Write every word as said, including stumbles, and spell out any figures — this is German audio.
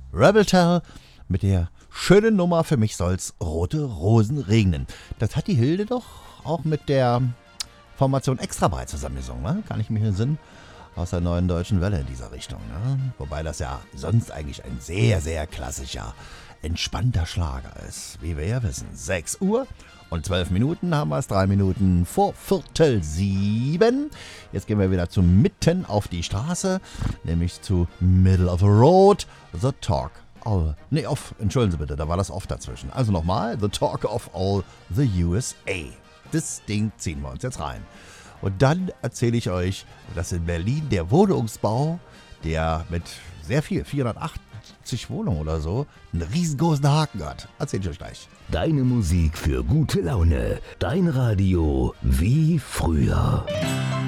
Rebel Tell mit der schönen Nummer Für mich soll's rote Rosen regnen. Das hat die Hilde doch auch mit der Formation Extrabreit zusammengesungen, ne? Kann ich mich entsinnen. Aus der Neuen Deutschen Welle in dieser Richtung, ne? Wobei das ja sonst eigentlich ein sehr, sehr klassischer, entspannter Schlager ist. Wie wir ja wissen, sechs Uhr und zwölf Minuten haben wir es, drei Minuten vor Viertel sieben. Jetzt gehen wir wieder zu Mitten auf die Straße, nämlich zu Middle of the Road, The Talk All, nee, off, entschuldigen Sie bitte, da war das off dazwischen. Also nochmal, The Talk of All the U S A. Das Ding ziehen wir uns jetzt rein. Und dann erzähle ich euch, dass in Berlin der Wohnungsbau, der mit sehr viel, vierhundertachtzig Wohnungen oder so, einen riesengroßen Haken hat. Erzähle ich euch gleich. Deine Musik für gute Laune. Dein Radio wie früher.